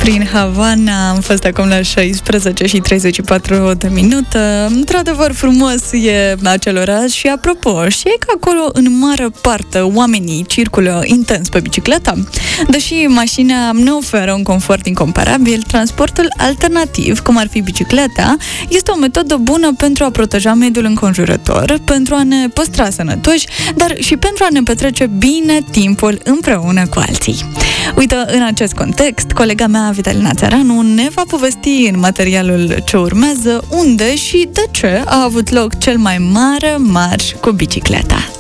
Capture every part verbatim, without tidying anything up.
Prin Havana am fost acum la șaisprezece și treizeci și patru de minute. Într-adevăr frumos e acel oraș și apropo, și e că acolo în mare parte oamenii circulă intens pe bicicletă. Deși mașina ne oferă un confort incomparabil, transportul alternativ, cum ar fi bicicleta, este o metodă bună pentru a proteja mediul înconjurător, pentru a ne păstra sănătoși, dar și pentru a ne petrece bine timpul împreună cu alții. Uite, în acest context, colega mea, Vitalina Țăranu, ne va povesti în materialul ce urmează unde și de ce a avut loc cel mai mare marș cu bicicleta.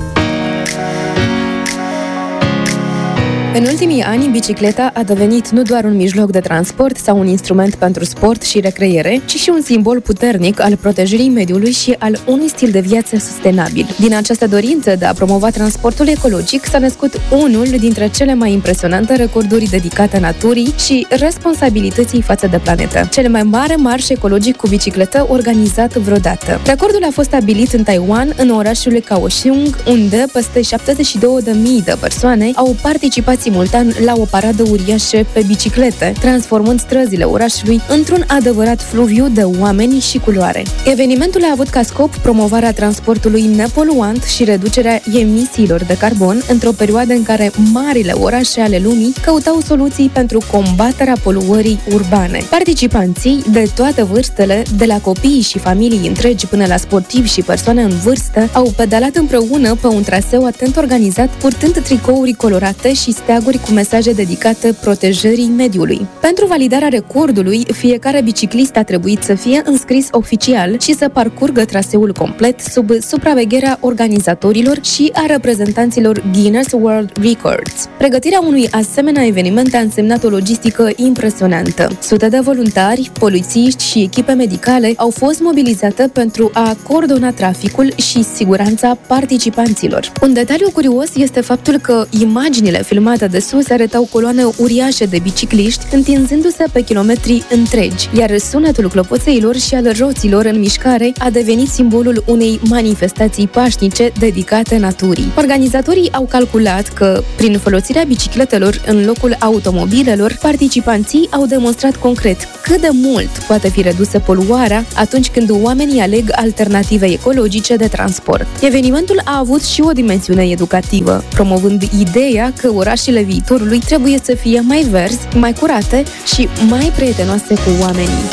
În ultimii ani, bicicleta a devenit nu doar un mijloc de transport sau un instrument pentru sport și recreere, ci și un simbol puternic al protejării mediului și al unui stil de viață sustenabil. Din această dorință de a promova transportul ecologic s-a născut unul dintre cele mai impresionante recorduri dedicate naturii și responsabilității față de planetă. Cel mai mare marș ecologic cu bicicletă organizat vreodată. Recordul a fost stabilit în Taiwan, în orașul Kaohsiung, unde peste șaptezeci și două de mii de persoane au participat simultan la o paradă uriașă pe biciclete, transformând străzile orașului într-un adevărat fluviu de oameni și culoare. Evenimentul a avut ca scop promovarea transportului nepoluant și reducerea emisiilor de carbon într-o perioadă în care marile orașe ale lumii căutau soluții pentru combaterea poluării urbane. Participanții de toate vârstele, de la copii și familii întregi până la sportivi și persoane în vârstă, au pedalat împreună pe un traseu atent organizat, purtând tricouri colorate și steaguri cu mesaje dedicate protejării mediului. Pentru validarea recordului, fiecare biciclist a trebuit să fie înscris oficial și să parcurgă traseul complet sub supravegherea organizatorilor și a reprezentanților Guinness World Records. Pregătirea unui asemenea eveniment a însemnat o logistică impresionantă. Sute de voluntari, polițiști și echipe medicale au fost mobilizate pentru a coordona traficul și siguranța participanților. Un detaliu curios este faptul că imaginile filmate de sus arătau coloane uriașe de bicicliști întinzându-se pe kilometri întregi, iar sunetul clopoțeilor și al roților în mișcare a devenit simbolul unei manifestații pașnice dedicate naturii. Organizatorii au calculat că, prin folosirea bicicletelor în locul automobilelor, participanții au demonstrat concret cât de mult poate fi redusă poluarea atunci când oamenii aleg alternative ecologice de transport. Evenimentul a avut și o dimensiune educativă, promovând ideea că orașele viitorului trebuie să fie mai verzi, mai curate și mai prietenoase cu oamenii.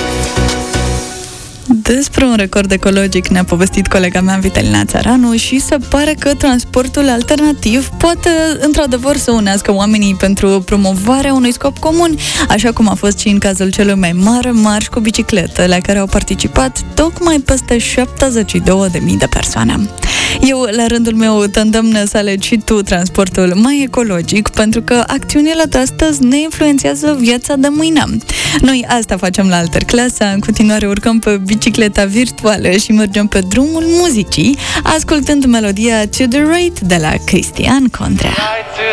Despre un record ecologic ne-a povestit colega mea, Vitalina Țăranu, și se pare că transportul alternativ poate, într-adevăr, să unească oamenii pentru promovarea unui scop comun, așa cum a fost și în cazul celui mai mare marș cu bicicletă, la care au participat tocmai peste șaptezeci și două de mii de persoane. Eu, la rândul meu, te îndemn să alegi și tu transportul mai ecologic, pentru că acțiunile de astăzi ne influențează viața de mâine. Noi asta facem la Alterclasa, în continuare urcăm pe bicicleta virtuală și mergem pe drumul muzicii, ascultând melodia To The Right de la Cristian Condrea.